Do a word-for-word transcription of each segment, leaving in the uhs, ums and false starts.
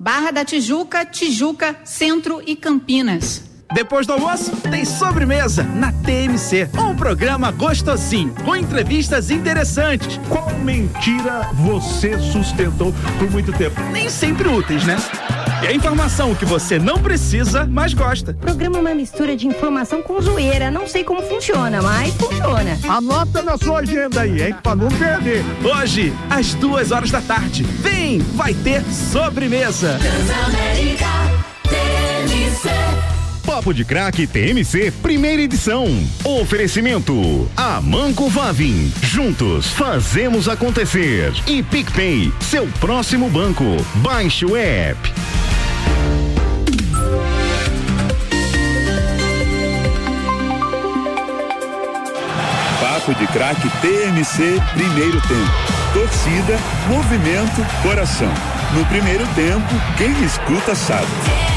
Barra da Tijuca, Tijuca, Centro e Campinas. Depois do almoço, tem sobremesa na T M C. Um programa gostosinho, com entrevistas interessantes. Qual mentira você sustentou por muito tempo? Nem sempre úteis, né? E a informação que você não precisa, mas gosta. O programa é uma mistura de informação com zoeira. Não sei como funciona, mas funciona. Anota na sua agenda aí, hein? Pra não perder. Hoje, às duas horas da tarde. Vem, vai ter sobremesa. Transamérica T M C. Papo de Craque T M C, primeira edição. Oferecimento Amanco Vavin. Juntos fazemos acontecer. E PicPay, seu próximo banco. Baixe o app. Papo de Craque T M C, primeiro tempo. Torcida, movimento, coração. No primeiro tempo, quem escuta sabe.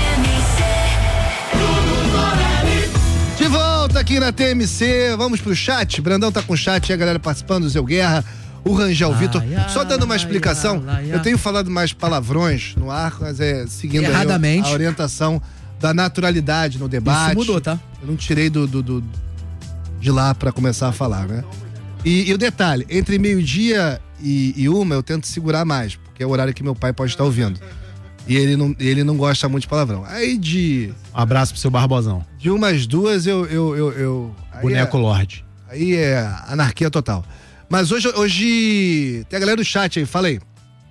De volta aqui na T M C, vamos pro chat. Brandão tá com o chat, a galera participando, o Zé Guerra, o Rangel Vitor. Só dando uma explicação, eu tenho falado mais palavrões no ar, mas é seguindo aí a orientação da naturalidade no debate. Isso mudou, tá? Eu não tirei do, do, do de lá pra começar a falar, né? E, e o detalhe, entre meio-dia e, e uma eu tento segurar mais, porque é o horário que meu pai pode estar ouvindo. E ele não, ele não gosta muito de palavrão. Aí de... Um abraço pro seu Barbosão. De umas duas eu... eu, eu, eu Boneco é, Lorde. Aí é anarquia total. Mas hoje, hoje tem a galera do chat aí, fala aí.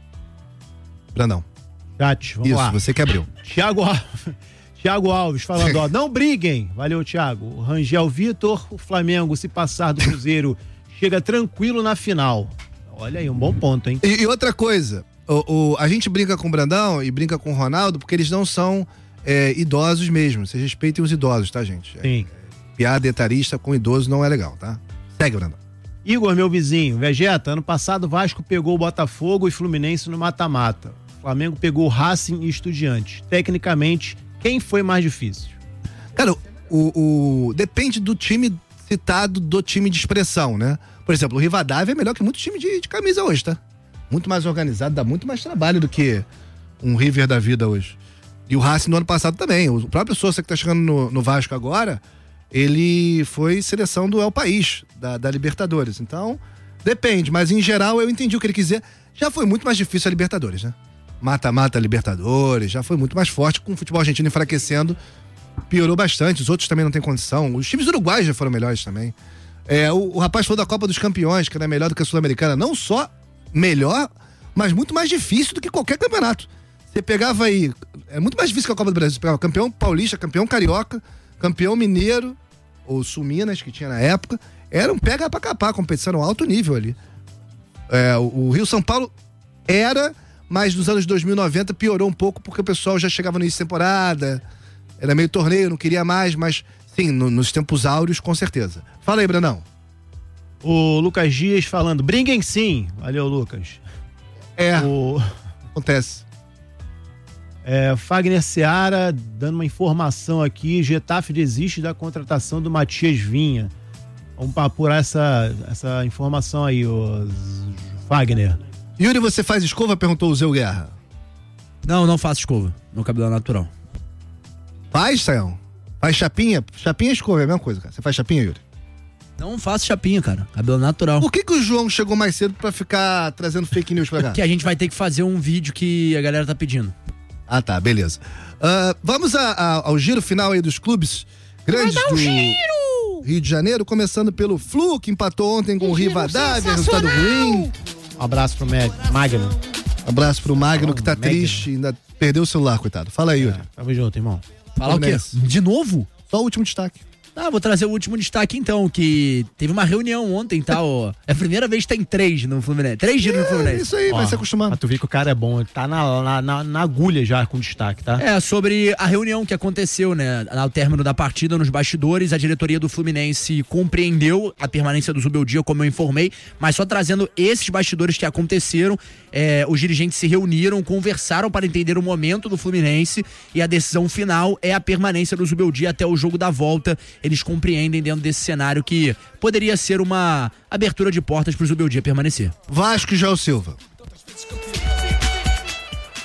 Brandão. Chat, vamos Isso, lá. você que abriu. Thiago Alves, Thiago Alves falando, ó, não briguem. Valeu, Thiago. O Rangel Vitor, o Flamengo, se passar do Cruzeiro, chega tranquilo na final. Olha aí, um bom ponto, hein? E, e outra coisa... O, o, a gente brinca com o Brandão e brinca com o Ronaldo porque eles não são é, idosos mesmo. Vocês respeitem os idosos, tá, gente? Sim. É, piada etarista com idoso não é legal, tá? Segue, Brandão. Igor, meu vizinho. Vegeta, ano passado o Vasco pegou o Botafogo e Fluminense no mata-mata. O Flamengo pegou o Racing e Estudiantes. Tecnicamente, quem foi mais difícil? Cara, o, o, depende do time citado, do time de expressão, né? Por exemplo, o Rivadavia é melhor que muito time de, de camisa hoje, tá? Muito mais organizado, dá muito mais trabalho do que um River da vida hoje. E o Racing no ano passado também. O próprio Sousa que tá chegando no, no Vasco agora, ele foi seleção do El País, da, da Libertadores. Então, depende, mas em geral eu entendi o que ele quis dizer. Já foi muito mais difícil a Libertadores, né? Mata-mata Libertadores, já foi muito mais forte, com o futebol argentino enfraquecendo, piorou bastante. Os outros também não têm condição. Os times uruguaios já foram melhores também. É, o, o rapaz falou da Copa dos Campeões, que era melhor do que a Sul-Americana, não só melhor, mas muito mais difícil do que qualquer campeonato. Você pegava aí, é muito mais difícil que a Copa do Brasil. Você pegava campeão paulista, campeão carioca, campeão mineiro, ou Sul-Minas, que tinha na época. Era um pega pra capar, competição no alto nível ali. É, o, o Rio-São Paulo era, mas nos anos dois mil e noventa piorou um pouco, porque o pessoal já chegava no início de temporada, era meio torneio, não queria mais, mas sim, no, nos tempos áureos, com certeza. Fala aí, Brandão. O Lucas Dias falando, briguem sim. Valeu, Lucas. É, o... acontece. É, Fagner Seara dando uma informação aqui, Getafe desiste da contratação do Matias Vinha. Vamos apurar essa, essa informação aí, o Fagner. Yuri, você faz escova? Perguntou o Zé Guerra. Não, não faço escova. Meu cabelo é natural. Faz, Sayão? Faz chapinha? Chapinha e escova é a mesma coisa, cara. Você faz chapinha, Yuri? Não faço chapinha, cara. Cabelo natural. Por que que o João chegou mais cedo pra ficar trazendo fake news pra cá? Que a gente vai ter que fazer um vídeo que a galera tá pedindo. Ah, tá, beleza. Uh, vamos a, a, ao giro final aí dos clubes grandes do um giro! Rio de Janeiro, começando pelo Flu, que empatou ontem com o Rivadavia, resultado ruim. Um abraço pro Magno. Abraço pro Magno, Não, que tá Magno. triste, ainda perdeu o celular, coitado. Fala aí, Yuri. É, tamo junto, irmão. Falar o quê? De novo? Só o último destaque. Ah, vou trazer o último destaque então, que teve uma reunião ontem, tá? Ó, é a primeira vez que tá em três no Fluminense. Três giros é, no Fluminense. Isso aí, Ó, vai se acostumando. Mas tu vê que o cara é bom, ele tá na, na, na, na agulha já com destaque, tá? É, sobre a reunião que aconteceu, né? Ao término da partida, nos bastidores, a diretoria do Fluminense compreendeu a permanência do Zubeldia, como eu informei, mas só trazendo esses bastidores que aconteceram, é, os dirigentes se reuniram, conversaram para entender o momento do Fluminense e a decisão final é a permanência do Zubeldia até o jogo da volta. Eles compreendem dentro desse cenário que poderia ser uma abertura de portas para o Zubeldia permanecer. Vasco e João Silva.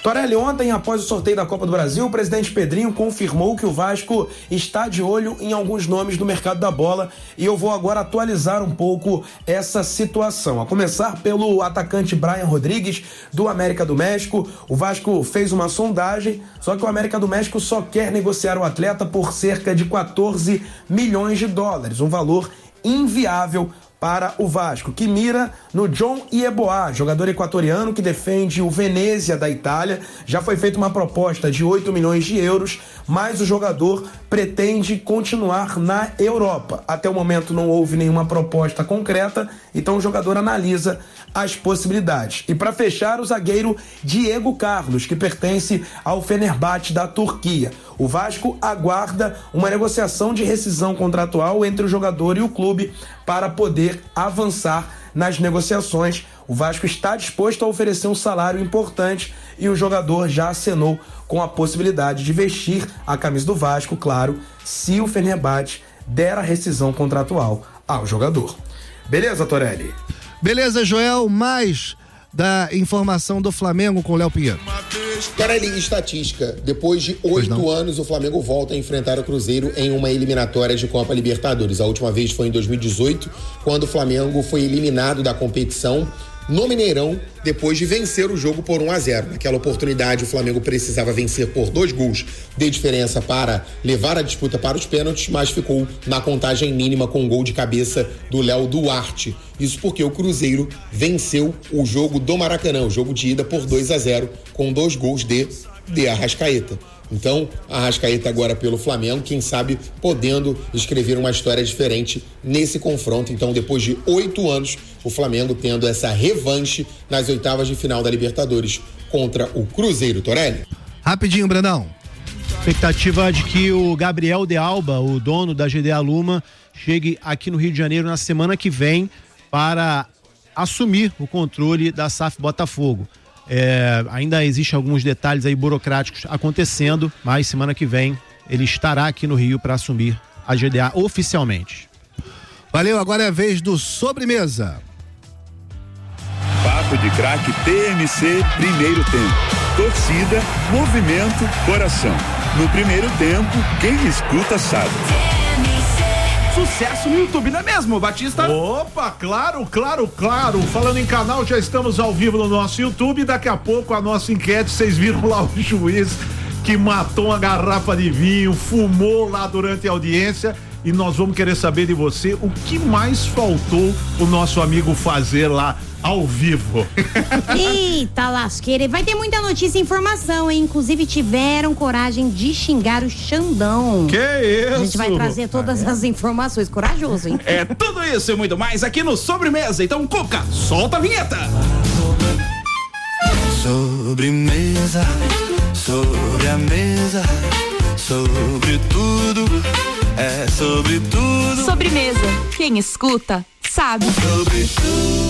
Torelli, ontem, após o sorteio da Copa do Brasil, o presidente Pedrinho confirmou que o Vasco está de olho em alguns nomes do mercado da bola e eu vou agora atualizar um pouco essa situação. A começar pelo atacante Brian Rodrigues, do América do México. O Vasco fez uma sondagem, só que o América do México só quer negociar o atleta por cerca de quatorze milhões de dólares, um valor inviável para o Vasco, que mira no John Yeboah, jogador equatoriano que defende o Venezia da Itália. Já foi feita uma proposta de oito milhões de euros, mas o jogador pretende continuar na Europa. Até o momento não houve nenhuma proposta concreta, então o jogador analisa as possibilidades. E para fechar, o zagueiro Diego Carlos, que pertence ao Fenerbahçe da Turquia. O Vasco aguarda uma negociação de rescisão contratual entre o jogador e o clube para poder avançar nas negociações. O Vasco está disposto a oferecer um salário importante e o jogador já acenou com a possibilidade de vestir a camisa do Vasco, claro, se o Fenerbahçe der a rescisão contratual ao jogador. Beleza, Torelli? Beleza, Joel, mais da informação do Flamengo com o Léo Pinheiro. Torelli, estatística. Depois de oito anos, o Flamengo volta a enfrentar o Cruzeiro em uma eliminatória de Copa Libertadores. A última vez foi em dois mil e dezoito, quando o Flamengo foi eliminado da competição no Mineirão, depois de vencer o jogo por um a zero. Naquela oportunidade, o Flamengo precisava vencer por dois gols de diferença para levar a disputa para os pênaltis, mas ficou na contagem mínima com um gol de cabeça do Léo Duarte. Isso porque o Cruzeiro venceu o jogo do Maracanã, o jogo de ida, por dois a zero, com dois gols de, de Arrascaeta. Então, Arrascaeta agora pelo Flamengo, quem sabe podendo escrever uma história diferente nesse confronto. Então, depois de oito anos, o Flamengo tendo essa revanche nas oitavas de final da Libertadores contra o Cruzeiro. Torelli? Rapidinho, Brandão. Expectativa de que o Gabriel de Alba, o dono da G D Aluma, chegue aqui no Rio de Janeiro na semana que vem para assumir o controle da S A F Botafogo. É, ainda existem alguns detalhes aí burocráticos acontecendo, mas semana que vem ele estará aqui no Rio para assumir a G D A oficialmente. Valeu, agora é a vez do Sobremesa. Papo de Craque T M C, primeiro tempo. Torcida, movimento, coração. No primeiro tempo, quem escuta sabe. Sucesso no YouTube, não é mesmo, Batista? Opa, claro, claro, claro. Falando em canal, já estamos ao vivo no nosso YouTube. Daqui a pouco a nossa enquete, vocês viram lá o juiz que matou uma garrafa de vinho, fumou lá durante a audiência. E nós vamos querer saber de você o que mais faltou o nosso amigo fazer lá ao vivo. Eita lasqueira, vai ter muita notícia e informação, hein? Inclusive tiveram coragem de xingar o Xandão. Que isso? A gente vai trazer todas as informações, corajoso, hein? É tudo isso e muito mais aqui no Sobremesa. Então, Cuca, solta a vinheta. Sobremesa, sobre a mesa, sobre tudo, é sobre tudo. Sobremesa, quem escuta sabe. Sobre tudo.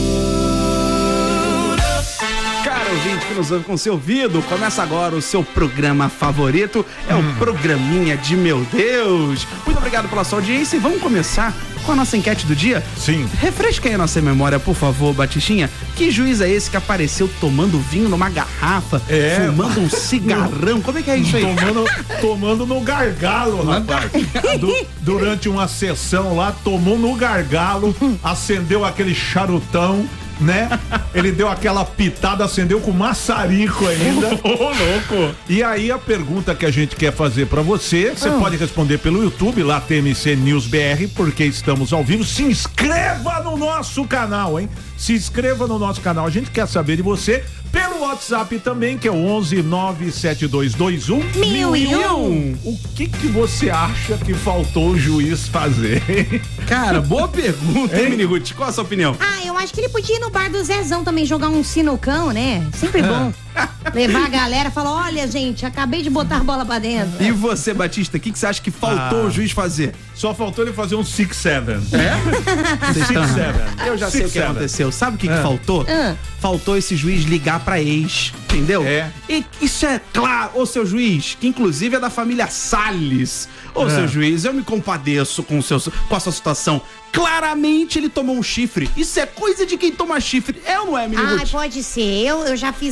Caro ouvinte que nos ouve com seu ouvido, começa agora o seu programa favorito, é o Programinha de Meu Deus. Muito obrigado pela sua audiência e vamos começar com a nossa enquete do dia? Sim. Refresca aí a nossa memória, por favor, Batistinha. Que juiz é esse que apareceu tomando vinho numa garrafa, é, fumando um cigarrão? Como é que é isso aí? Tomando, tomando no gargalo, rapaz. Du, durante uma sessão lá, tomou no gargalo, acendeu aquele charutão, né? Ele deu aquela pitada, acendeu com maçarico ainda. Ô, louco! E aí a pergunta que a gente quer fazer pra você, você Ah. pode responder pelo YouTube, lá T M C News B R, porque estamos ao vivo. Se inscreva no nosso canal, hein? Se inscreva no nosso canal. A gente quer saber de você pelo WhatsApp também, que é o onze nove sete dois dois um Mil e um. O que que você acha que faltou o juiz fazer? Cara, boa pergunta, hein, Miniguti? Qual a sua opinião? Ah, eu acho que ele podia ir no bar do Zezão também, jogar um sinucão, né? Sempre bom. Levar a galera e falar, olha, gente, acabei de botar a bola pra dentro. E você, Batista, o que, que você acha que faltou Ah. o juiz fazer? Só faltou ele fazer um six seven. É? Vocês estão- Six seven. Eu já sei Six o que seven. aconteceu. Sabe o que, que Ah. faltou? Ah. Faltou esse juiz ligar pra ex, entendeu? É. E isso é claro, ô seu juiz, que inclusive é da família Salles. Ô É. seu juiz, eu me compadeço com, o seu, com a sua situação. Claramente ele tomou um chifre. Isso é coisa de quem toma chifre. É ou não é, Ai, Miniguti? pode ser. Eu, eu já fiz muito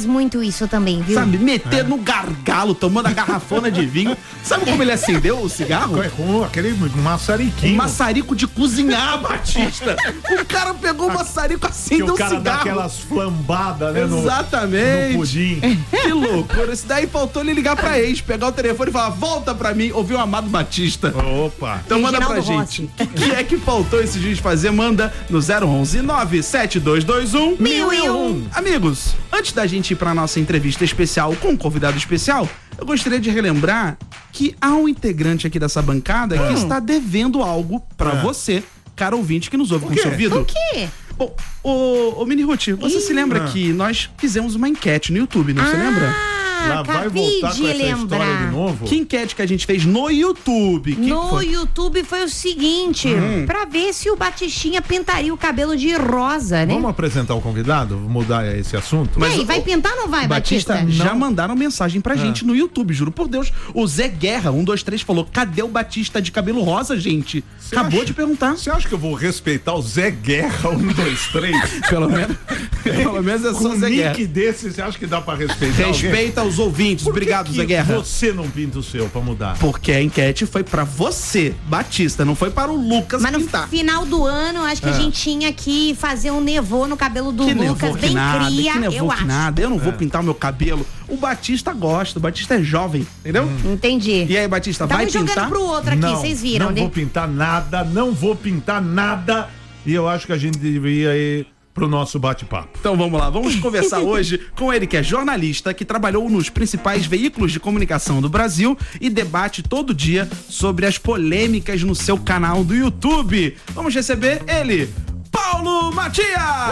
isso também, viu? Sabe, meter é. no gargalo, tomando a garrafona de vinho. Sabe como ele acendeu o cigarro? É com aquele maçariquinho. Um maçarico de cozinhar, Batista. O cara pegou o maçarico, acendeu o cigarro. O cara dá aquelas flambadas, né? Exatamente. No, no pudim. Que loucura. Isso daí faltou ele ligar pra ex, pegar o telefone e falar, volta pra mim, ouvir o Amado Batista. Opa. Então manda pra gente. O que é que faltou esse juiz fazer? Manda no zero onze nove sete dois dois um mil e um. Amigos, antes da gente ir pra nossa entrevista especial com um convidado especial, eu gostaria de relembrar que há um integrante aqui dessa bancada hum. que está devendo algo pra é. você, cara ouvinte que nos ouve com o seu ouvido. O quê? Bom, ô, ô Mini Ruth, você Ih, se lembra ah. que nós fizemos uma enquete no YouTube, não ah. se lembra? Lá vai voltar com essa lembrar. história de novo? Que enquete que a gente fez no YouTube? Que no foi? YouTube foi o seguinte, hum. pra ver se o Batistinha pintaria o cabelo de rosa, né? Vamos apresentar o convidado? Mudar esse assunto? Mas e aí, o, vai pintar ou não vai, Batista? Batista? Já não. mandaram mensagem pra gente ah. no YouTube, juro por Deus. O Zé Guerra, um, dois, três, falou, cadê o Batista de cabelo rosa, gente? Cê Acabou acha, de perguntar. Você acha que eu vou respeitar o Zé Guerra, um, dois, três? Pelo menos, pelo menos é só o Zé Guerra. Com um nick desse, você acha que dá pra respeitar Respeita alguém? Os ouvintes, obrigado. Obrigado, Zé Guerra. Você não pinta o seu pra mudar? Porque a enquete foi pra você, Batista, não foi para o Lucas Mas pintar. no final do ano, acho que é. a gente tinha que fazer um nevô no cabelo do que Lucas, nevô, bem que nada, cria, que nevô, eu que acho. nada. Eu não é. vou pintar o meu cabelo. O Batista gosta, o Batista é jovem, entendeu? Hum. Entendi. E aí, Batista, Tamo vai pintar? jogando pro outro aqui, vocês viram, não né? Não vou pintar nada, não vou pintar nada. E eu acho que a gente deveria ir pro nosso bate-papo. Então vamos lá, vamos conversar hoje com ele que é jornalista, que trabalhou nos principais veículos de comunicação do Brasil e debate todo dia sobre as polêmicas no seu canal do YouTube. Vamos receber ele, Paulo Matias!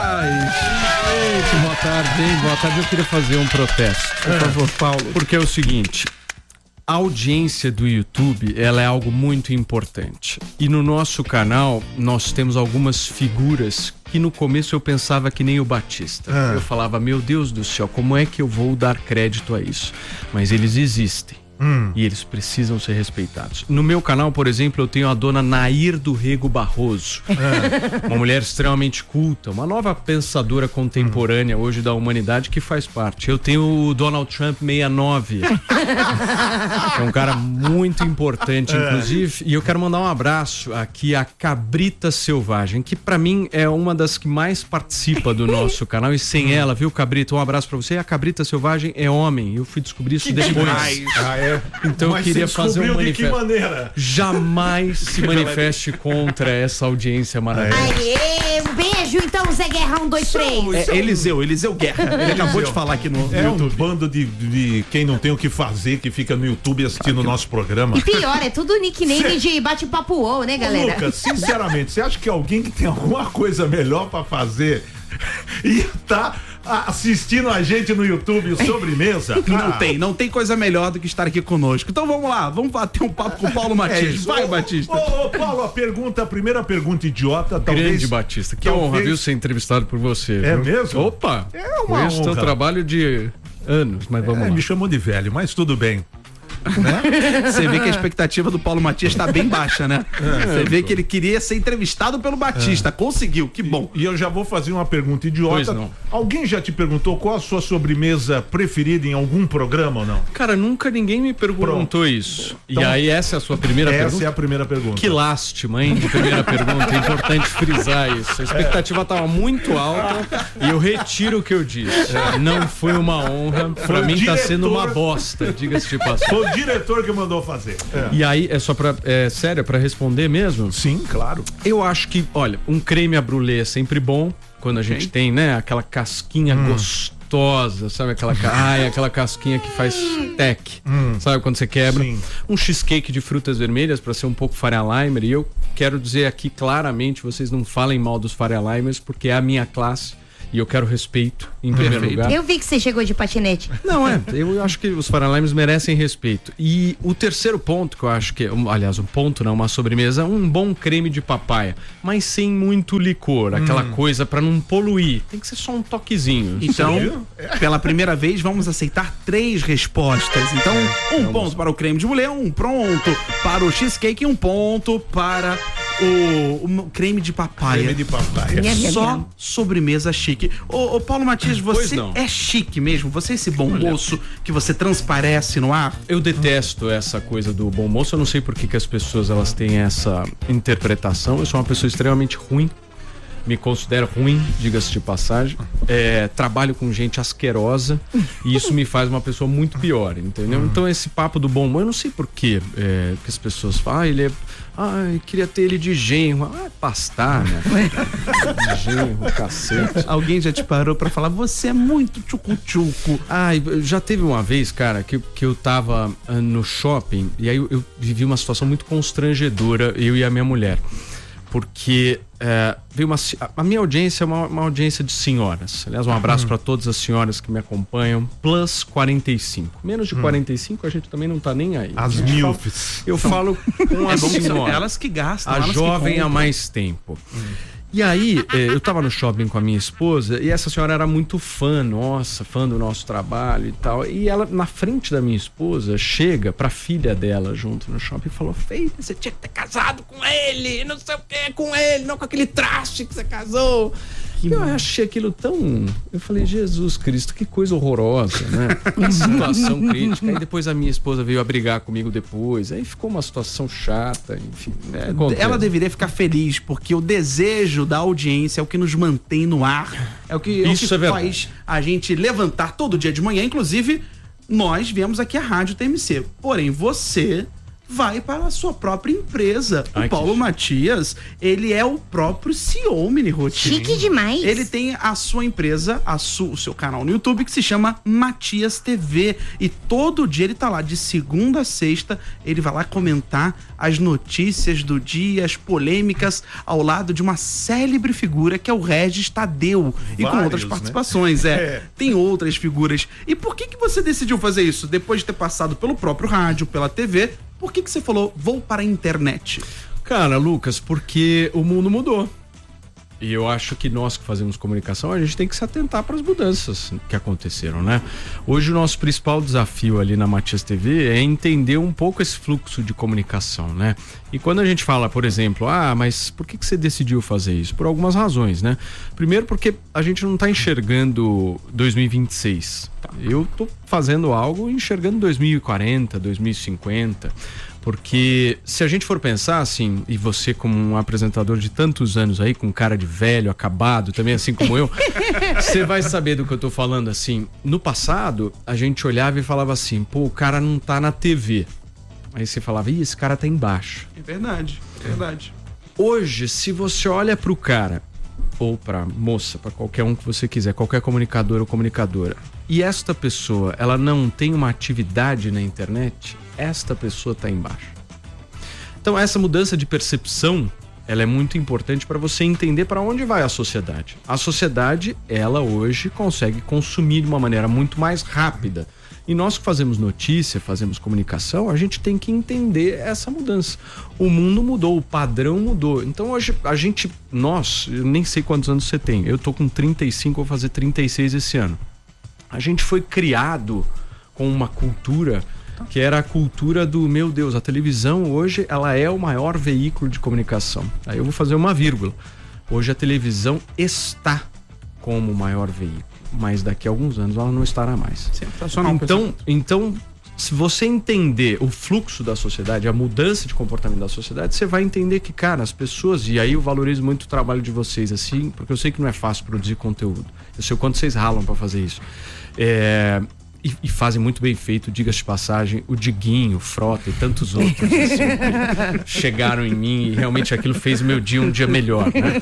Gente, boa tarde, hein? Boa tarde, eu queria fazer um protesto. Por é. favor, Paulo. Porque é o seguinte, a audiência do YouTube, ela é algo muito importante. E no nosso canal, nós temos algumas figuras que no começo eu pensava que nem o Batista. Ah. Eu falava, meu Deus do céu, como é que eu vou dar crédito a isso? Mas eles existem. Hum. E eles precisam ser respeitados. No meu canal, por exemplo, eu tenho a dona Nair do Rego Barroso. É. Uma mulher extremamente culta, uma nova pensadora contemporânea hum. hoje da humanidade que faz parte. Eu tenho o Donald Trump sessenta e nove. É um cara muito importante, é. inclusive. E eu quero mandar um abraço aqui à Cabrita Selvagem, que pra mim é uma das que mais participa do nosso canal. E sem ela, viu, Cabrita? Um abraço pra você. A Cabrita Selvagem é homem. Eu fui descobrir isso que depois. Ah, é? Então Mas eu queria fazer um manifesto. De que maneira? Jamais se manifeste contra essa audiência maravilhosa. Aê, um beijo então, Zé Guerra, um, dois, três. É, Eliseu, Eliseu Guerra. Ele Eliseu. acabou de falar aqui no, no é YouTube. Um bando de, de quem não tem o que fazer, que fica no YouTube assistindo o nosso programa. E pior, é tudo nickname Cê... de bate-papo uou, né, galera? Lucas, sinceramente, você acha que alguém que tem alguma coisa melhor pra fazer e tá assistindo a gente no YouTube Sobremesa? Não ah. tem, não tem coisa melhor do que estar aqui conosco. Então vamos lá, vamos bater um papo com o Paulo Matias. É Vai, ô, Batista. Ô, ô, Paulo, a pergunta, a primeira pergunta idiota, talvez... Grande Batista, que talvez... honra, viu, ser entrevistado por você. É viu? mesmo? Opa! É uma Conheço honra. teu trabalho de anos, mas vamos é, lá. Me chamou de velho, mas tudo bem. Né? Você vê que a expectativa do Paulo Matias está bem baixa, né? Você é, vê que ele queria ser entrevistado pelo Batista, é. conseguiu, que bom. E, e eu já vou fazer uma pergunta idiota. Alguém já te perguntou qual a sua sobremesa preferida em algum programa ou não? Cara, nunca ninguém me perguntou Pronto. isso. Então, e aí essa é a sua primeira essa pergunta? Essa é a primeira pergunta. Que lástima, hein, de primeira pergunta. É importante frisar isso. A expectativa estava é. muito alta e eu retiro o que eu disse. É. Não foi uma honra. Pra mim diretor... tá sendo uma bosta, diga-se de passagem. Foi o diretor que mandou fazer. É. E aí, é só pra, é sério, pra responder mesmo? Sim, claro. Eu acho que, olha, um creme à brûlée é sempre bom, quando a gente okay. tem, né, aquela casquinha hum. gostosa, sabe, aquela, ai, aquela casquinha que faz tec, hum. sabe, quando você quebra. Sim. Um cheesecake de frutas vermelhas pra ser um pouco Faria Limer, e eu quero dizer aqui claramente, vocês não falem mal dos Faria Limers, porque é a minha classe. E eu quero respeito, em primeiro Perfeito. lugar. Eu vi que você chegou de patinete. Não, é. Eu acho que os Faria Limers merecem respeito. E o terceiro ponto que eu acho que... Um, aliás, um ponto não, uma sobremesa. Um bom creme de papaya. Mas sem muito licor. Aquela hum. coisa pra não poluir. Tem que ser só um toquezinho. Então, pela primeira vez, vamos aceitar três respostas. Então, um vamos. ponto para o creme de mulher, um ponto para o cheesecake e um ponto para o, o creme de papaya. Creme de papaya. Só sobremesa chique. Ô, ô Paulo Matias, você não. é chique mesmo? Você é esse bom moço que você transparece no ar? Eu detesto essa coisa do bom moço. Eu não sei por que, que as pessoas elas têm essa interpretação. Eu sou uma pessoa extremamente ruim. Me considero ruim, diga-se de passagem. É, trabalho com gente asquerosa e isso me faz uma pessoa muito pior, entendeu? Então esse papo do bom humor, eu não sei por quê, é, que as pessoas falam, ah, ele é... Ai, queria ter ele de genro. Ah, pastar, né? De genro, cacete. Alguém já te parou pra falar, você é muito tchucu-tchucu. Ai, já teve uma vez, cara, que, que eu tava uh, no shopping e aí eu, eu vivi uma situação muito constrangedora, eu e a minha mulher. Porque é, veio uma, a minha audiência é uma, uma audiência de senhoras. Aliás, um abraço Hum. para todas as senhoras que me acompanham. Plus quarenta e cinco. Menos de Hum. quarenta e cinco a gente também não tá nem aí. As A gente milfs. fala- Eu falo com É as bom que são senhoras. elas que gastam, A elas que jovem há compram. mais tempo. E aí, eh, eu tava no shopping com a minha esposa e essa senhora era muito fã, nossa, fã do nosso trabalho e tal. E ela, na frente da minha esposa, chega pra filha dela junto no shopping e falou: Feita, você tinha que ter casado com ele, não sei o que, com ele, não com aquele traste que você casou. E eu achei aquilo tão. Eu falei, Jesus Cristo, que coisa horrorosa, né? Que situação crítica. Aí depois a minha esposa veio a brigar comigo depois. Aí ficou uma situação chata, enfim. Né? Acontece. Ela deveria ficar feliz, porque o desejo da audiência é o que nos mantém no ar. É o que, é o Isso que é verdade. faz a gente levantar todo dia de manhã. Inclusive, nós viemos aqui à Rádio T M C. Porém, você vai para a sua própria empresa. Ai, o Paulo que... Matias, ele é o próprio C E O, Mini Rotina. Chique demais. Ele tem a sua empresa, a su, o seu canal no YouTube, que se chama Matias T V. E todo dia ele tá lá, de segunda a sexta, ele vai lá comentar as notícias do dia, as polêmicas, ao lado de uma célebre figura que é o Regis Tadeu. E com Vários, outras né? participações, é. É. Tem outras figuras. E por que que você decidiu fazer isso? Depois de ter passado pelo próprio rádio, pela T V, por que que você falou, vou para a internet? Cara, Lucas, porque o mundo mudou. E eu acho que nós que fazemos comunicação, a gente tem que se atentar para as mudanças que aconteceram, né? Hoje o nosso principal desafio ali na Matias T V é entender um pouco esse fluxo de comunicação, né? E quando a gente fala, por exemplo, ah, mas por que que você decidiu fazer isso? Por algumas razões, né? Primeiro porque a gente não está enxergando dois mil e vinte e seis. Eu tô fazendo algo enxergando dois mil e quarenta, dois mil e cinquenta. Porque se a gente for pensar assim, e você como um apresentador de tantos anos aí, com cara de velho, acabado, também assim como eu, você vai saber do que eu tô falando assim. No passado, a gente olhava e falava assim, pô, o cara não tá na T V. Aí você falava, ih, esse cara tá embaixo. É verdade, é verdade. Hoje, se você olha pro cara, ou pra moça, pra qualquer um que você quiser, qualquer comunicador ou comunicadora, e esta pessoa, ela não tem uma atividade na internet, esta pessoa tá embaixo. Então essa mudança de percepção, ela é muito importante para você entender para onde vai a sociedade. A sociedade, ela hoje consegue consumir de uma maneira muito mais rápida. E nós que fazemos notícia, fazemos comunicação, a gente tem que entender essa mudança. O mundo mudou, o padrão mudou. Então hoje a gente, nós, eu nem sei quantos anos você tem, eu tô com trinta e cinco, vou fazer trinta e seis esse ano. A gente foi criado com uma cultura que era a cultura do, meu Deus, a televisão hoje ela é o maior veículo de comunicação. Aí eu vou fazer uma vírgula. Hoje a televisão está como o maior veículo, mas daqui a alguns anos ela não estará mais. Sensacional, Então, então, se você entender o fluxo da sociedade, a mudança de comportamento da sociedade, você vai entender que, cara, as pessoas, e aí eu valorizo muito o trabalho de vocês, assim, porque eu sei que não é fácil produzir conteúdo. Eu sei o quanto vocês ralam para fazer isso. É... E, e fazem muito bem feito, diga-se de passagem, o Diguinho, o Frota e tantos outros assim, que chegaram em mim e realmente aquilo fez o meu dia um dia melhor, né?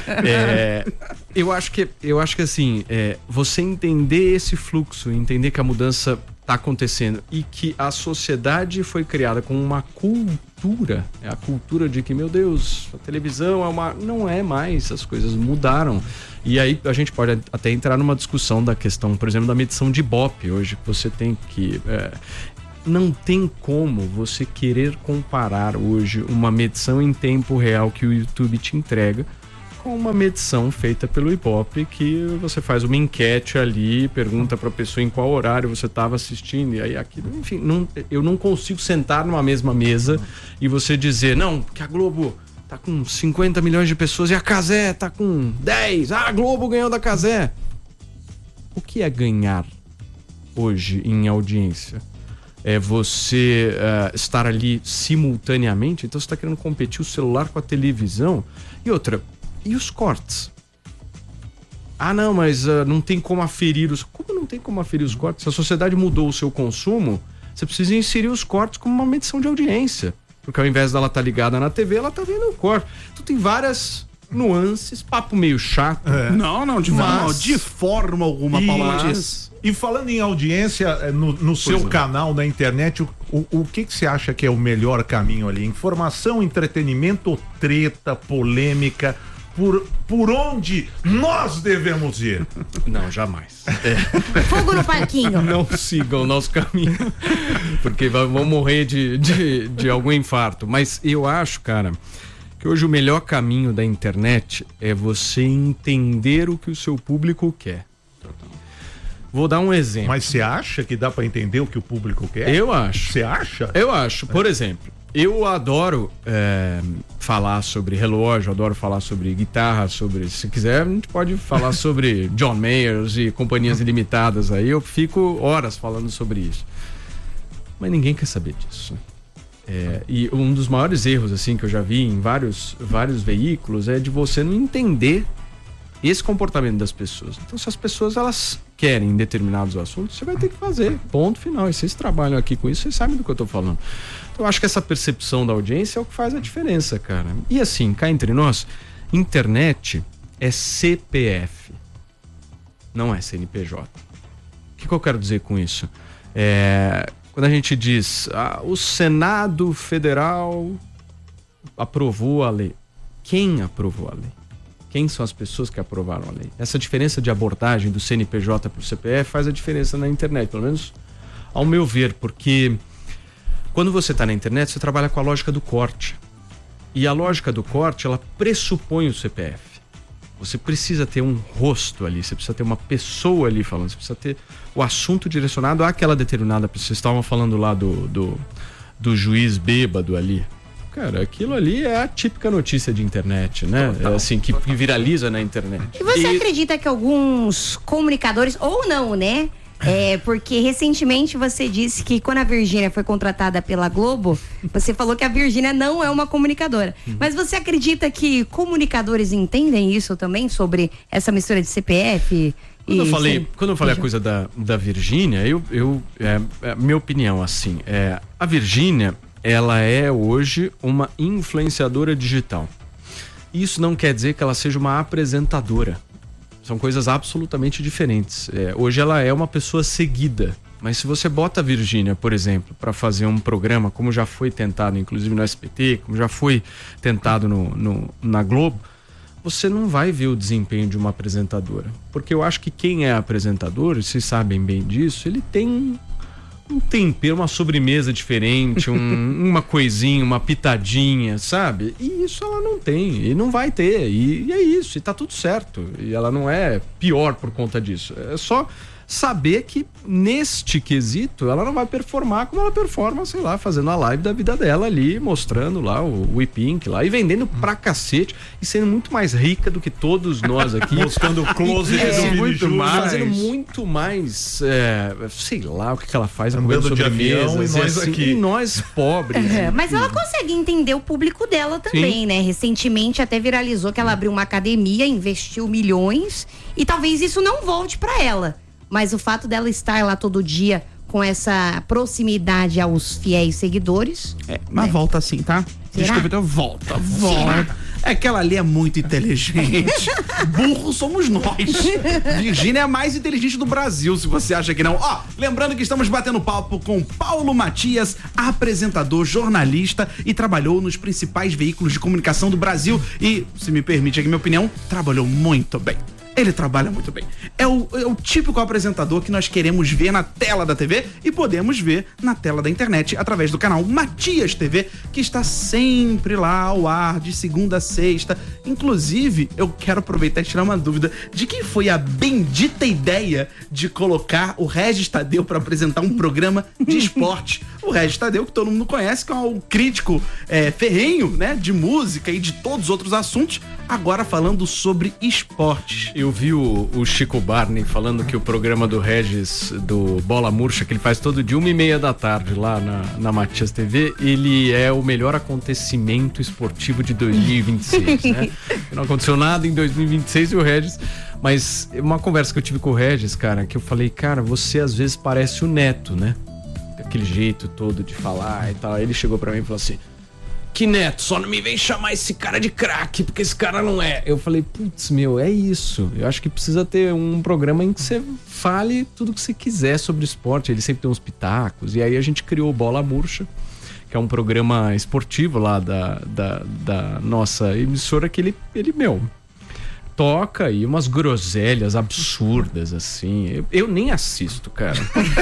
É, eu acho que, eu acho que assim, é, você entender esse fluxo, entender que a mudança está acontecendo e que a sociedade foi criada com uma cultura, é a cultura de que, meu Deus, a televisão é uma... Não é mais, as coisas mudaram. E aí a gente pode até entrar numa discussão da questão, por exemplo, da medição de Ibope hoje, que você tem que... É, não tem como você querer comparar hoje uma medição em tempo real que o YouTube te entrega com uma medição feita pelo Ibope, que você faz uma enquete ali, pergunta para a pessoa em qual horário você estava assistindo, e aí aquilo, enfim, não, eu não consigo sentar numa mesma mesa e você dizer, não, porque a Globo tá com cinquenta milhões de pessoas e a Cazé tá com dez. Ah, a Globo ganhou da Cazé. O que é ganhar hoje em audiência? É você uh, estar ali simultaneamente? Então você está querendo competir o celular com a televisão? E outra, e os cortes? Ah, não, mas uh, não tem como aferir os... Como não tem como aferir os cortes? Se a sociedade mudou o seu consumo, você precisa inserir os cortes como uma medição de audiência. Porque ao invés dela estar ligada na T V, ela está vendo o corte. Então tem várias nuances, papo meio chato. É. Não, não, de, Mas- forma, de forma alguma, E- Paulo Mas- Matias. E falando em audiência, eh, no, no seu é. canal, na internet, o, o, o que, que você acha que é o melhor caminho ali? Informação, entretenimento ou treta, polêmica? Por, por onde nós devemos ir? Não, jamais. Fogo no parquinho. Não sigam o nosso caminho, porque vai- vão morrer de, de, de algum infarto. Mas eu acho, cara, que hoje o melhor caminho da internet é você entender o que o seu público quer. Vou dar um exemplo. Mas você acha que dá pra entender o que o público quer? Eu acho. Você acha? Eu acho. Por exemplo, eu adoro é, falar sobre relógio, adoro falar sobre guitarra, sobre... Se quiser, a gente pode falar sobre John Mayers e companhias ilimitadas aí. Eu fico horas falando sobre isso. Mas ninguém quer saber disso. É, e um dos maiores erros assim que eu já vi em vários, vários veículos é de você não entender esse comportamento das pessoas. Então, se as pessoas elas querem determinados assuntos, você vai ter que fazer, ponto final. E vocês trabalham aqui com isso, vocês sabem do que eu tô falando. Então, eu acho que essa percepção da audiência é o que faz a diferença, cara. E assim, cá entre nós, internet é C P F, não é C N P J. O que, que eu quero dizer com isso? É, quando a gente diz, ah, o Senado Federal aprovou a lei. Quem aprovou a lei? Quem são as pessoas que aprovaram a lei? Essa diferença de abordagem do C N P J para o C P F faz a diferença na internet, pelo menos ao meu ver, porque quando você está na internet, você trabalha com a lógica do corte. E a lógica do corte, ela pressupõe o C P F. Você precisa ter um rosto ali, você precisa ter uma pessoa ali falando, você precisa ter o assunto direcionado àquela determinada pessoa. Vocês estavam falando lá do, do, do juiz bêbado ali. Cara, aquilo ali é a típica notícia de internet, né? É assim, que, que viraliza na internet. E você E- acredita que alguns comunicadores, ou não, né? É, porque recentemente você disse que quando a Virgínia foi contratada pela Globo, você falou que a Virgínia não é uma comunicadora. Mas você acredita que comunicadores entendem isso também, sobre essa mistura de C P F? Quando eu e falei, C- quando eu falei a coisa da, da Virgínia, eu, eu, é, é, minha opinião, assim, é, a Virgínia, ela é hoje uma influenciadora digital. Isso não quer dizer que ela seja uma apresentadora. São coisas absolutamente diferentes. É, hoje ela é uma pessoa seguida. Mas se você bota a Virgínia, por exemplo, para fazer um programa, como já foi tentado, inclusive no S B T, como já foi tentado no, no, na Globo, você não vai ver o desempenho de uma apresentadora. Porque eu acho que quem é apresentador, e vocês sabem bem disso, ele tem um tempero, uma sobremesa diferente, um- uma coisinha, uma pitadinha, sabe? E isso ela não tem, e não vai ter, e, e é isso, e tá tudo certo. E ela não é pior por conta disso. É só saber que neste quesito ela não vai performar como ela performa, sei lá, fazendo a live da vida dela ali, mostrando lá o, o e-pink lá e vendendo pra cacete e sendo muito mais rica do que todos nós aqui. Mostrando o closet E- do é, Vini muito Júnior. mais, fazendo muito mais, é, sei lá o que, que ela faz, Andando comendo de avião sobremesas, e nós assim, aqui. e nós pobres. É, mas ela consegue entender o público dela também, Sim. né? Recentemente até viralizou que ela abriu uma academia, investiu milhões e talvez isso não volte pra ela. Mas o fato dela estar lá todo dia com essa proximidade aos fiéis seguidores. É, mas volta assim, tá? Será? Desculpa, então volta, volta. É que ela ali é muito inteligente. Burro somos nós. Virgínia é a mais inteligente do Brasil, se você acha que não. Ó, lembrando que estamos batendo papo com Paulo Matias, apresentador, jornalista e trabalhou nos principais veículos de comunicação do Brasil e, se me permite aqui minha opinião, trabalhou muito bem. Ele trabalha muito bem. É o, é o típico apresentador que nós queremos ver na tela da T V e podemos ver na tela da internet através do canal Matias T V, que está sempre lá ao ar, de segunda a sexta. Inclusive, eu quero aproveitar e tirar uma dúvida de quem foi a bendita ideia de colocar o Regis Tadeu para apresentar um programa de esporte. o Regis Tadeu, que todo mundo conhece, que é um crítico é, ferrenho, né, de música e de todos os outros assuntos, agora falando sobre esportes. Eu vi o, o Chico Barney falando que o programa do Regis, do Bola Murcha, que ele faz todo dia, uma e meia da tarde lá na, na Matias T V, ele é o melhor acontecimento esportivo de dois mil e vinte e seis, né? Não aconteceu nada em dois mil e vinte e seis e o Regis... Mas uma conversa que eu tive com o Regis, cara, que eu falei, cara, você às vezes parece o Neto, né? Aquele jeito todo de falar e tal. Aí ele chegou pra mim e falou assim, que Neto, só não me vem chamar esse cara de craque, porque esse cara não é. Eu falei, putz, meu, é isso. Eu acho que precisa ter um programa em que você fale tudo que você quiser sobre esporte. Ele sempre tem uns pitacos. E aí a gente criou o Bola Murcha, que é um programa esportivo lá da, da, da nossa emissora, que ele, ele meu... toca aí umas groselhas absurdas, assim. Eu, eu nem assisto, cara.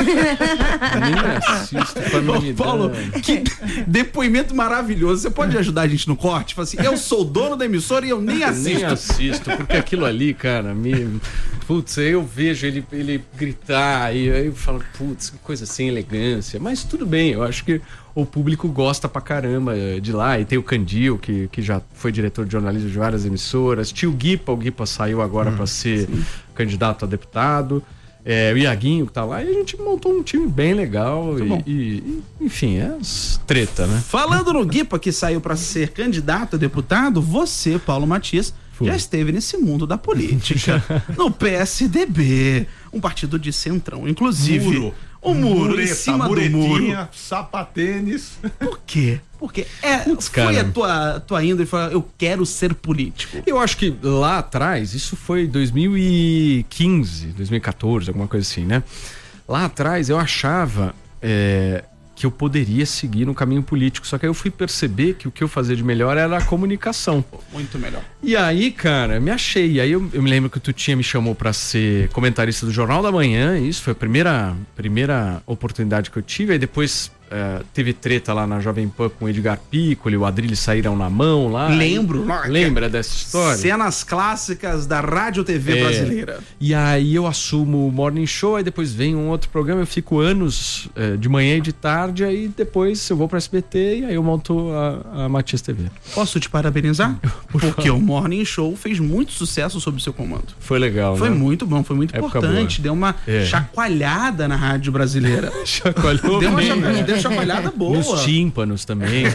nem assisto. Ô, Paulo, que depoimento maravilhoso. Você pode ajudar a gente no corte? Fala assim, eu sou o dono da emissora e eu nem assisto. Nem assisto, porque aquilo ali, cara, me... Putz, eu vejo ele, ele gritar e aí eu falo, putz, que coisa sem elegância. Mas tudo bem, eu acho que o público gosta pra caramba de lá. E tem o Candil, que, que já foi diretor de jornalismo de várias emissoras. Tinha o Guipa, o Guipa saiu agora hum, pra ser sim. candidato a deputado. É, o Iaguinho que tá lá. E a gente montou um time bem legal. E, e, e, enfim, é treta, né? Falando no Guipa, que saiu pra ser candidato a deputado, você, Paulo Matias, Fui. já esteve nesse mundo da política. No P S D B, um partido de centrão. Inclusive... Muro. O muro, Mureta, em cima do muro. Sapatênis. Por quê? Porque é, Puts, foi cara. a tua, tua índole e falou, eu quero ser político. Eu acho que lá atrás, isso foi dois mil e quinze, dois mil e quatorze, alguma coisa assim, né? Lá atrás eu achava é, que eu poderia seguir no caminho político, só que aí eu fui perceber que o que eu fazia de melhor era a comunicação. Muito melhor. E aí, cara, me achei. E aí eu, eu me lembro que tu tinha me chamou pra ser comentarista do Jornal da Manhã, isso foi a primeira, primeira oportunidade que eu tive. Aí depois uh, teve treta lá na Jovem Pan com o Edgar Piccoli, o Adrilles saíram na mão lá. Lembro. Aí, lembra dessa história? Cenas clássicas da Rádio T V é. brasileira. E aí eu assumo o Morning Show, aí depois vem um outro programa, eu fico anos uh, de manhã e de tarde, aí depois eu vou pra S B T e aí eu monto a, a Matias T V. Posso te parabenizar? Por Porque favor. o Morning Show fez muito sucesso sob seu comando. Foi legal, Foi né? muito bom, foi muito Época importante. Boa. Deu uma é. chacoalhada na rádio brasileira. Chacoalhou Deu uma bem, cha... né? Deu chacoalhada boa. Nos tímpanos também.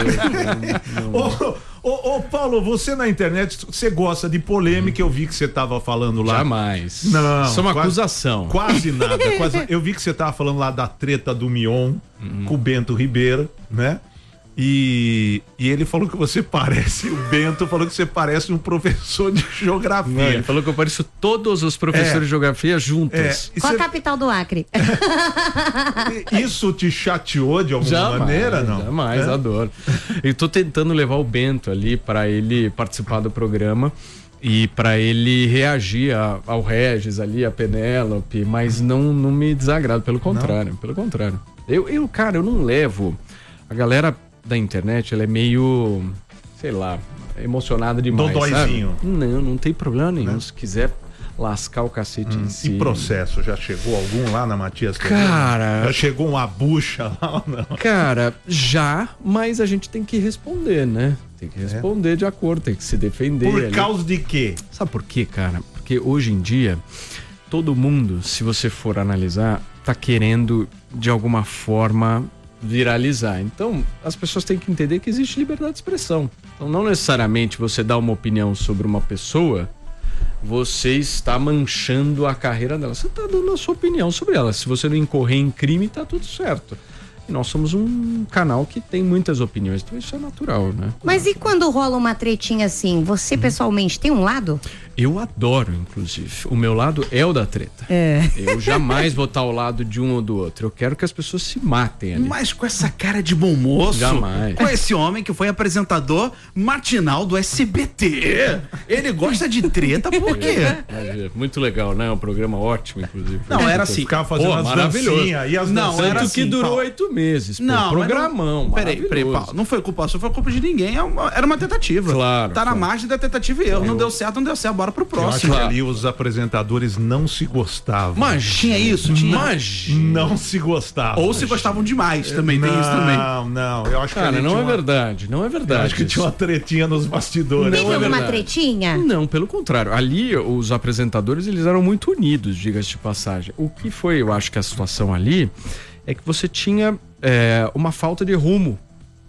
Ô, ô, ô, Paulo, você na internet, você gosta de polêmica, eu vi que você tava falando lá. Jamais. Não. Isso é uma quase, acusação. Quase nada. Quase, eu vi que você tava falando lá da treta do Mion uhum. com o Bento Ribeiro, né? E, e ele falou que você parece, o Bento falou que você parece um professor de geografia. Não, ele falou que eu pareço todos os professores é, de geografia juntos. É, Qual cê... a capital do Acre? Isso te chateou de alguma jamais, maneira, não? Jamais, é? adoro. Eu tô tentando levar o Bento ali para ele participar do programa e para ele reagir a, ao Regis ali, a Penélope, mas não, não me desagrada, pelo contrário, não? pelo contrário. Eu, eu, cara, eu não levo a galera da internet, ela é meio, sei lá, emocionada demais. Dodóizinho. Sabe? Não, não tem problema nenhum. Né? Se quiser lascar o cacete hum, em si. E processo, já chegou algum lá na Matias T V? Cara... Já chegou uma bucha lá ou não? Cara, já, mas a gente tem que responder, né? Tem que responder é. de acordo, tem que se defender. Por ali. causa de quê? Sabe por quê, cara? Porque hoje em dia, todo mundo, se você for analisar, tá querendo, de alguma forma... viralizar. Então, as pessoas têm que entender que existe liberdade de expressão. Então, não necessariamente você dá uma opinião sobre uma pessoa, você está manchando a carreira dela. Você está dando a sua opinião sobre ela. Se você não incorrer em crime, tá tudo certo. E nós somos um canal que tem muitas opiniões, então isso é natural, né? Mas e quando rola uma tretinha assim, você hum. pessoalmente tem um lado? Eu adoro, inclusive. O meu lado é o da treta. É. Eu jamais vou estar ao lado de um ou do outro. Eu quero que as pessoas se matem ali. Mas com essa cara de bom moço. Jamais. Com esse homem que foi apresentador matinal do S B T. Ele gosta de treta por quê? É, muito legal, né? Um programa ótimo, inclusive. Não, era assim. Ficava fazendo Pô, as maravilhoso. E as Não, era Tanto assim, que durou Paulo. oito meses. Pô, Não, programão. Não, peraí, peraí, Paulo. Não foi culpa sua, foi culpa de ninguém. É uma- Era uma tentativa. Claro. Tá na claro. margem da tentativa e erro. Não deu certo, não deu certo. Bora pro Eu acho próximo. que ali os apresentadores não se gostavam. Mas Tinha isso? Tinha. Não se gostavam. Ou se gostavam demais também, tem isso também. Não, não. Eu acho que Cara, ali não tinha é uma- verdade. Não é Eu verdade. acho que tinha uma isso. tretinha nos bastidores. Teve Não é alguma verdade. tretinha? Não, pelo contrário. Ali, os apresentadores, eles eram muito unidos, diga-se de passagem. O que foi, eu acho que a situação ali, é que você tinha é, uma falta de rumo.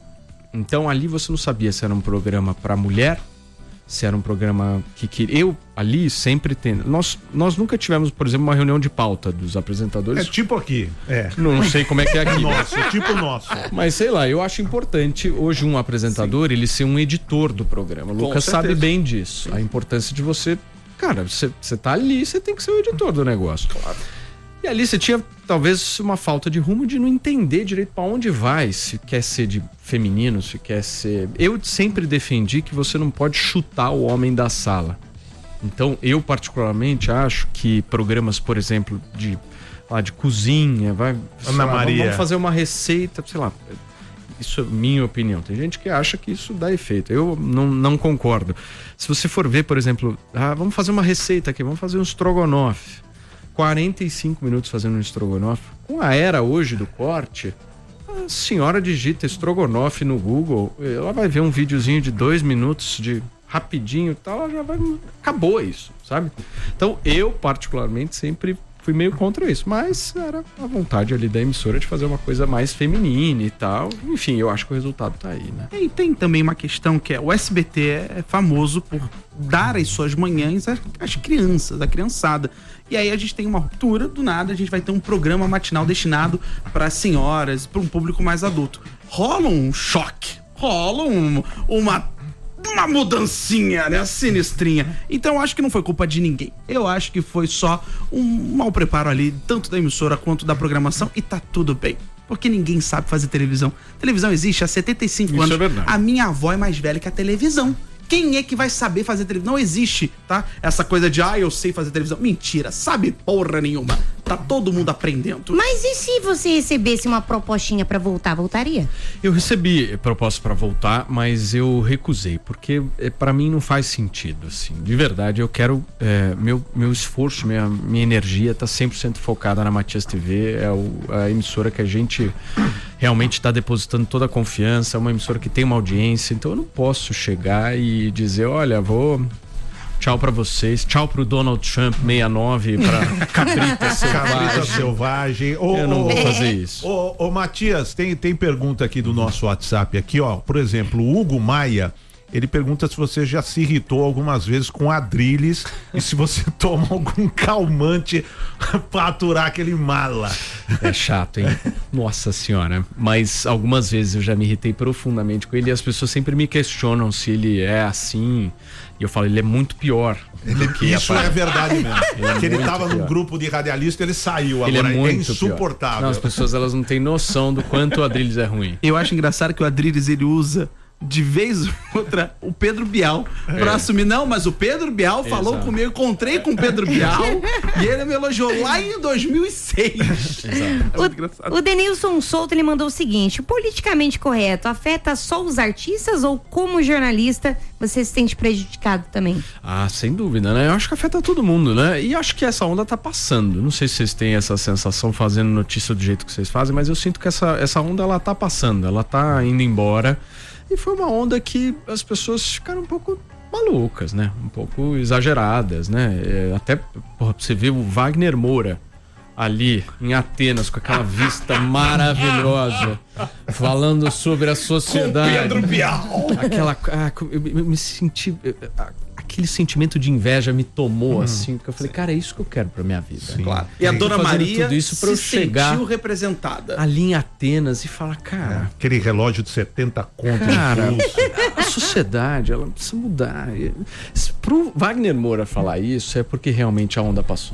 Então, ali você não sabia se era um programa para mulher, se era um programa que... que eu, ali, sempre tendo... Nós, nós nunca tivemos, por exemplo, uma reunião de pauta dos apresentadores. É tipo aqui. É. Não sei como é que é aqui. Nosso, tipo nosso. Mas sei lá, eu acho importante hoje um apresentador, ele ser um editor do programa. O Lucas sabe bem disso. A importância de você... Cara, você, você tá ali, você tem que ser o editor do negócio. Claro. E ali você tinha talvez uma falta de rumo de não entender direito para onde vai, se quer ser de feminino, se quer ser... Eu sempre defendi que você não pode chutar o homem da sala. Então, eu particularmente acho que programas, por exemplo, de, lá, de cozinha, vai, sei Ana lá, Maria. vamos fazer uma receita, sei lá. Isso é minha opinião. Tem gente que acha que isso dá efeito. Eu não, não concordo. Se você for ver, por exemplo, ah, vamos fazer uma receita aqui, vamos fazer um estrogonofe. quarenta e cinco minutos fazendo um estrogonofe. Com a era hoje do corte, a senhora digita estrogonofe no Google, ela vai ver um videozinho de dois minutos de rapidinho e tal, ela já vai... Acabou isso, sabe? Então, eu particularmente sempre fui meio contra isso, mas era a vontade ali da emissora de fazer uma coisa mais feminina e tal. Enfim, eu acho que o resultado tá aí, né? E tem também uma questão que é, o S B T é famoso por dar as suas manhãs às, às crianças, à criançada. E aí a gente tem uma ruptura, do nada a gente vai ter um programa matinal destinado para senhoras, para um público mais adulto. Rola um choque, rola um, uma uma mudancinha, né? Sinistrinha. Então eu acho que não foi culpa de ninguém. Eu acho que foi só um mau preparo ali, tanto da emissora quanto da programação, e tá tudo bem. Porque ninguém sabe fazer televisão. Televisão existe há setenta e cinco Isso anos. é verdade. A minha avó é mais velha que a televisão. Quem é que vai saber fazer televisão? Não existe, tá? Essa coisa de, ah, eu sei fazer televisão. Mentira, sabe porra nenhuma. Tá todo mundo aprendendo. Mas e se você recebesse uma propostinha pra voltar, voltaria? Eu recebi proposta para voltar, mas eu recusei, porque é, para mim não faz sentido, assim. De verdade, eu quero... É, meu, meu esforço, minha, minha energia tá cem por cento focada na Matias T V. É o, a emissora que a gente realmente está depositando toda a confiança. É uma emissora que tem uma audiência. Então eu não posso chegar e dizer, olha, vou... Tchau pra vocês, tchau pro Donald Trump sessenta e nove, pra Cabrita Selvagem. Cabrita Selvagem. Ô, Eu não ô, vou ô, fazer isso. Ô, ô, Matias, tem, tem pergunta aqui do nosso WhatsApp aqui, ó. Por exemplo, o Hugo Maia, ele pergunta se você já se irritou algumas vezes com Adrilles e se você toma algum calmante pra aturar aquele mala. É chato, hein? Nossa senhora. Mas algumas vezes eu já me irritei profundamente com ele e as pessoas sempre me questionam se ele é assim. E eu falo, ele é muito pior. Ele, isso é verdade mesmo. Ele é Porque ele muito tava pior. num grupo de radialista, ele saiu. Ele Agora é muito é insuportável. pior. Não, as pessoas elas não têm noção do quanto o Adrilles é ruim. Eu acho engraçado que o Adrilles, ele usa de vez ou outra o Pedro Bial É. pra assumir. Não, mas o Pedro Bial falou Exato. comigo, encontrei com o Pedro Bial e ele me elogiou lá em dois mil e seis. É muito engraçado. O Denilson Souto, ele mandou o seguinte: politicamente correto afeta só os artistas ou como jornalista você se sente prejudicado também? Ah, sem dúvida, né? Eu acho que afeta todo mundo, né? E acho que essa onda tá passando. Não sei se vocês têm essa sensação fazendo notícia do jeito que vocês fazem, mas eu sinto que essa, essa onda, ela tá passando, ela tá indo embora. E foi uma onda que as pessoas ficaram um pouco malucas, né? Um pouco exageradas, né? É, até, porra, você vê o Wagner Moura ali em Atenas com aquela vista maravilhosa, falando sobre a sociedade. Com Pedro Bial. Aquela, ah, eu, eu me senti, aquele sentimento de inveja me tomou, Hum, assim, porque eu falei, cara, é isso que eu quero pra minha vida. Claro. E a Eu tô Dona fazendo Maria tudo isso pra eu se chegar sentiu representada. ali em Atenas e falar, cara, Aquele relógio de setenta contos. Cara, de pulso. a sociedade, ela precisa mudar. Se pro Wagner Moura falar isso, é porque realmente a onda passou.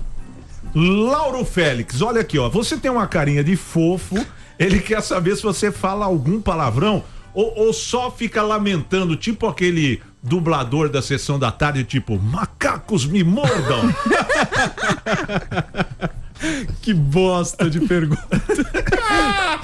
Lauro Félix, olha aqui, ó. Você tem uma carinha de fofo. Ele quer saber se você fala algum palavrão ou, ou só fica lamentando, tipo aquele dublador da Sessão da Tarde, tipo, macacos me mordam. Que bosta de pergunta.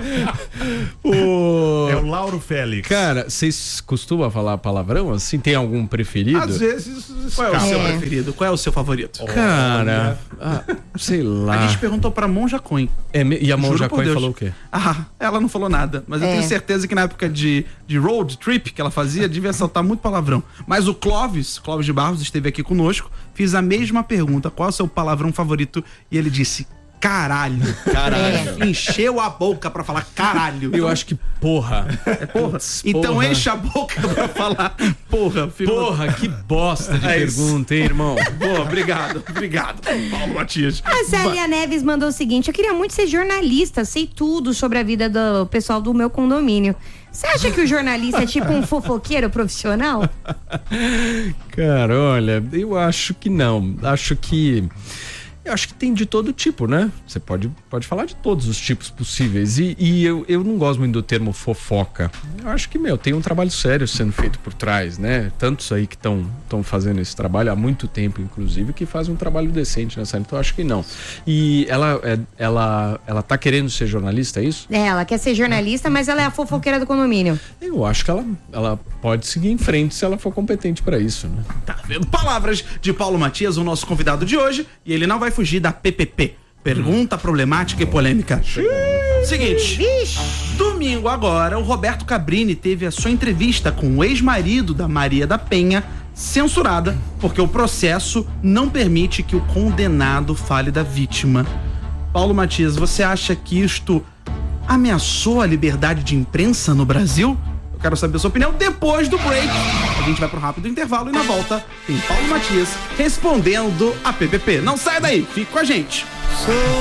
O... É o Lauro Félix. Cara, vocês costumam falar palavrão assim? Tem algum preferido? Às vezes. Qual é o seu É. preferido? Qual é o seu favorito? Cara, ah, sei lá. A gente perguntou pra Monja Coin. É, me- e a Juro Monja por Coin Deus. falou o quê? Ah, ela não falou nada. Mas eu É. tenho certeza que na época de, de road trip que ela fazia, devia soltar muito palavrão. Mas o Clóvis, Clóvis de Barros, esteve aqui conosco. Fiz a mesma pergunta: qual é o seu palavrão favorito? E ele disse: caralho. Caralho. Encheu a boca pra falar caralho. Eu acho que porra. É porra. Então porra. enche a boca pra falar porra. filho. Porra, que bosta de É isso. pergunta, hein, irmão? Boa, obrigado. Obrigado, Paulo Matias. A Zélia Neves mandou o seguinte: eu queria muito ser jornalista, sei tudo sobre a vida do pessoal do meu condomínio. Você acha que o jornalista é tipo um fofoqueiro profissional? Cara, olha, eu acho que não. Acho que. Eu acho que tem de todo tipo, né? Você pode, pode falar de todos os tipos possíveis. E, e eu, eu não gosto muito do termo fofoca. Eu acho que, meu, tem um trabalho sério sendo feito por trás, né? Tantos aí que estão fazendo esse trabalho há muito tempo, inclusive, que fazem um trabalho decente nessa área. Então, eu acho que não. E ela, é, ela, ela tá querendo ser jornalista, é isso? É, ela quer ser jornalista, mas ela é a fofoqueira do condomínio. Eu acho que ela, ela pode seguir em frente se ela for competente pra isso, né? Tá vendo? Palavras de Paulo Matias, o nosso convidado de hoje, e ele não vai fugir da P P P. Pergunta problemática e polêmica. Seguinte, domingo agora, o Roberto Cabrini teve a sua entrevista com o ex-marido da Maria da Penha censurada, porque o processo não permite que o condenado fale da vítima. Paulo Matias, você acha que isto ameaçou a liberdade de imprensa no Brasil? Eu quero saber a sua opinião depois do break. A gente vai pro rápido intervalo e na volta tem Paulo Matias respondendo a P P P. Não sai daí, fique com a gente.